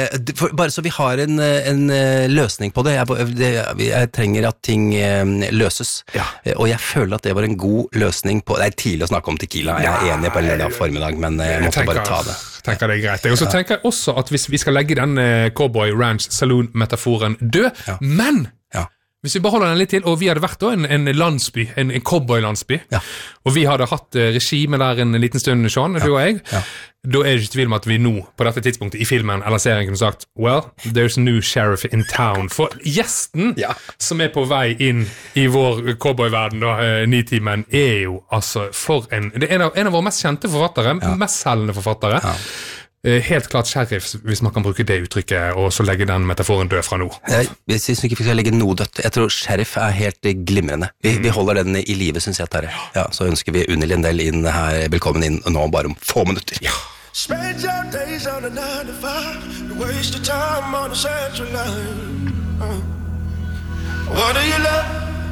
Bare så vi har en løsning på det. Jeg trenger at ting løses. Og jeg føler at det var en god løsning på... Det tidlig å snakke om tequila. Jeg enig på en lørdag formiddag, men jeg måtte bare ta det. Jeg tenker det greit. Og så tenker jeg også at hvis vi skal legge den Cowboy Ranch Saloon-metaforen død, men... Hvis vi beholder den litt til, og vi hadde vært da en landsby, en cowboy-landsby, og vi hadde hatt regime der en liten stund, Sean, du og jeg, da det ikke tvil om at vi nå, på dette tidspunktet i filmen eller serien, kunne sagt, well, there's a new sheriff in town. For gjesten som på vei inn i vår cowboy-verden, Nitimen, jo altså det en av våre mest kjente forfattere, mest selgende forfattere, helt klart sheriff, hvis man kan bruke det uttrykket, og så legge den metaforen død fra nå. Jeg synes ikke vi skal legge noe dødt. Jeg tror sheriff helt glimrende. Vi holder den i livet, synes jeg, Terje. Så ønsker vi Unni Lindell inn her, velkommen inn nå bare om få minutter. Spend your days on a 9 to 5, waste your time on a central line.